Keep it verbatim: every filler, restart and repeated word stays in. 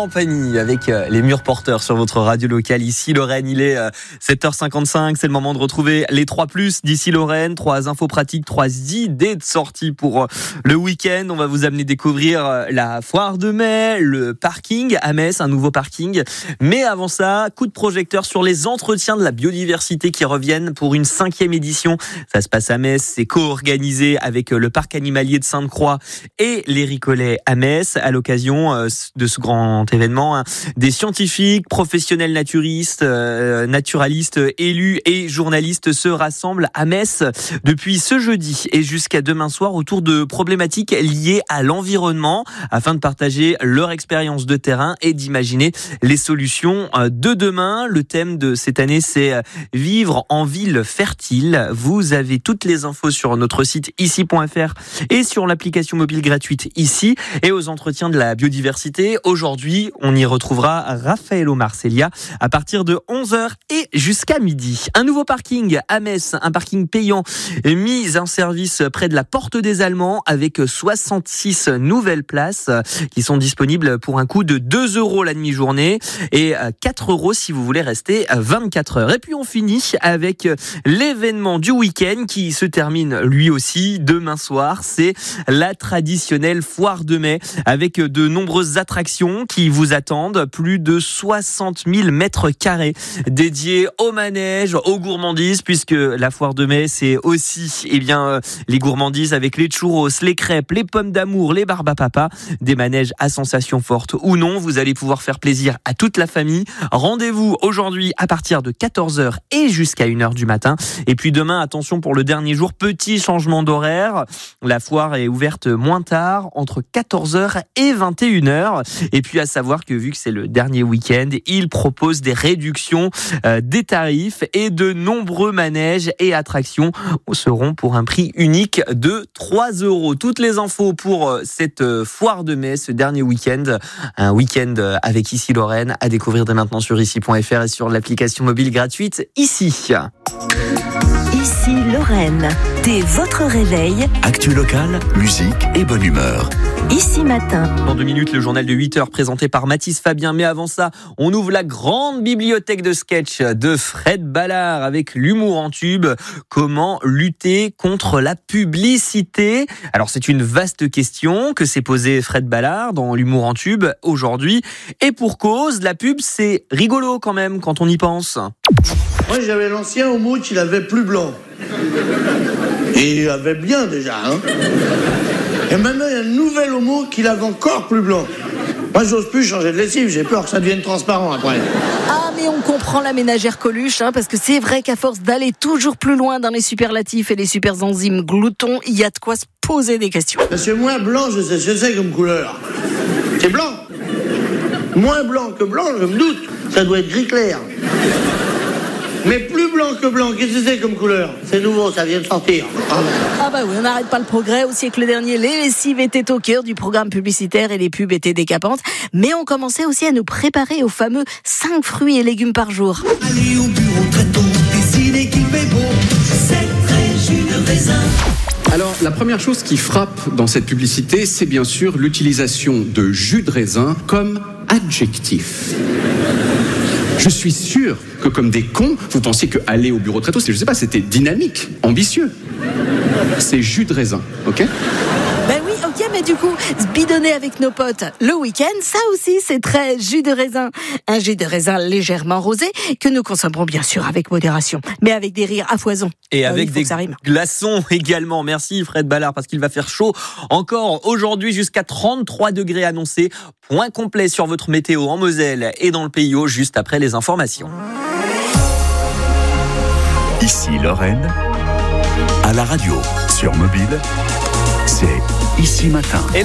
Laurent Pagny avec les murs porteurs sur votre radio locale. Ici Lorraine, il est sept heures cinquante-cinq. C'est le moment de retrouver les trois plus d'ici Lorraine. Trois infos pratiques, trois idées de sortie pour le week-end. On va vous amener découvrir la foire de mai, le parking à Metz, un nouveau parking. Mais avant ça, coup de projecteur sur les entretiens de la biodiversité qui reviennent pour une cinquième édition. Ça se passe à Metz, c'est co-organisé avec le parc animalier de Sainte-Croix et les Ricolets à Metz. À l'occasion de ce grand événement, hein, des scientifiques, professionnels naturistes, euh, naturalistes, élus et journalistes se rassemblent à Metz depuis ce jeudi et jusqu'à demain soir autour de problématiques liées à l'environnement afin de partager leur expérience de terrain et d'imaginer les solutions de demain. Le thème de cette année, c'est vivre en ville fertile. Vous avez toutes les infos sur notre site ici point f r et sur l'application mobile gratuite ici. Et aux entretiens de la biodiversité, aujourd'hui, on y retrouvera Raffaello Marcellia à partir de onze heures et jusqu'à midi. Un nouveau parking à Metz, un parking payant mis en service près de la Porte des Allemands avec soixante-six nouvelles places qui sont disponibles pour un coût de deux euros la demi-journée et quatre euros si vous voulez rester vingt-quatre heures. Et puis on finit avec l'événement du week-end qui se termine lui aussi demain soir. C'est la traditionnelle foire de mai avec de nombreuses attractions qui vous attendent. Plus de soixante mille mètres carrés dédiés au manège, aux gourmandises, puisque la foire de mai, c'est aussi eh bien, les gourmandises avec les churros, les crêpes, les pommes d'amour, les barbes à papa, des manèges à sensations fortes ou non. Vous allez pouvoir faire plaisir à toute la famille. Rendez-vous aujourd'hui à partir de quatorze heures et jusqu'à une heure du matin. Et puis demain, attention pour le dernier jour, petit changement d'horaire. La foire est ouverte moins tard, entre quatorze heures et vingt et une heures. Et puis à savoir que vu que c'est le dernier week-end, il propose des réductions euh, des tarifs et de nombreux manèges et attractions seront pour un prix unique de trois euros. Toutes les infos pour cette foire de mai, ce dernier week-end, un week-end avec Ici Lorraine, à découvrir dès maintenant sur ici point f r et sur l'application mobile gratuite Ici. Ici Lorraine, dès votre réveil. Actu locale, musique et bonne humeur. Ici matin. Dans deux minutes, le journal de huit heures présenté par Mathis Fabien. Mais avant ça, on ouvre la grande bibliothèque de sketch de Fred Ballard avec l'humour en tube. Comment lutter contre la publicité ? Alors c'est une vaste question que s'est posée Fred Ballard dans l'humour en tube aujourd'hui. Et pour cause, la pub c'est rigolo quand même quand on y pense. Moi j'avais l'ancien homo qui l'avait plus blanc. Et il avait bien déjà, hein. Et maintenant il y a un nouvel homo qui l'avait encore plus blanc. Moi j'ose plus changer de lessive, j'ai peur que ça devienne transparent après. Ah mais on comprend la ménagère Coluche, hein, parce que c'est vrai qu'à force d'aller toujours plus loin dans les superlatifs et les super enzymes gloutons, il y a de quoi se poser des questions. Parce que moi blanc, je sais ce que c'est comme couleur. C'est blanc. Moins blanc que blanc, je me doute. Ça doit être gris clair. Mais plus blanc que blanc, qu'est-ce que c'est comme couleur ? C'est nouveau, ça vient de sortir. Ah bah oui, on n'arrête pas le progrès. Au siècle dernier, les lessives étaient au cœur du programme publicitaire et les pubs étaient décapantes. Mais on commençait aussi à nous préparer aux fameux cinq fruits et légumes par jour. Allez au bureau très tôt, décidez qu'il fait beau, c'est très jus de raisin. Alors, la première chose qui frappe dans cette publicité, c'est bien sûr l'utilisation de jus de raisin comme adjectif. Je suis sûr que comme des cons, vous pensiez que aller au bureau très tôt, c'est, je sais pas, c'était dynamique, ambitieux. C'est jus de raisin, ok ? Ben oui, ok, mais du coup, se bidonner avec nos potes le week-end, ça aussi, c'est très jus de raisin. Un jus de raisin légèrement rosé que nous consommerons bien sûr avec modération, mais avec des rires à foison. Et euh, avec des glaçons également. Merci Fred Ballard, parce qu'il va faire chaud encore aujourd'hui jusqu'à trente-trois degrés annoncés. Point complet sur votre météo en Moselle et dans le P I O juste après les informations. Ici Lorraine, à la radio, sur mobile, c'est Ici Matin. Et